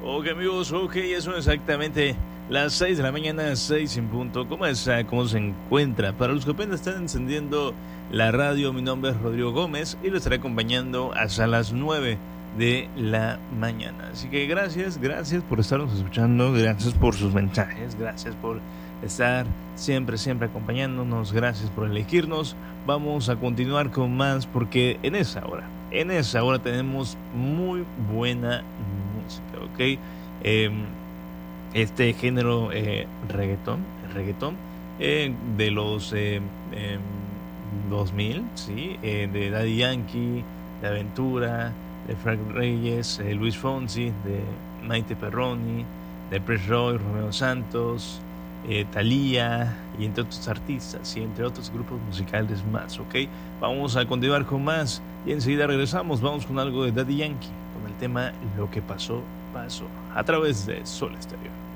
Ok amigos, ok, eso exactamente las 6 de la mañana, 6 en punto. ¿Cómo está? ¿Cómo se encuentra? Para los que apenas están encendiendo la radio, mi nombre es Rodrigo Gómez y lo estaré acompañando hasta las 9 de la mañana. Así que gracias por estarnos escuchando, gracias por sus mensajes, gracias por estar siempre acompañándonos, gracias por elegirnos. Vamos a continuar con más porque en esa hora tenemos muy buena música, ¿ok? Eh, este género reggaetón de los 2000, ¿sí? De Daddy Yankee, de Aventura, de Frank Reyes, Luis Fonsi, de Maite Perroni, de Prince Roy, Romeo Santos, Thalía y entre otros artistas y entre otros grupos musicales más, ¿ok? Vamos a continuar con más y enseguida regresamos, vamos con algo de Daddy Yankee, con el tema Lo que pasó, pasó, a través de Sol Exterior.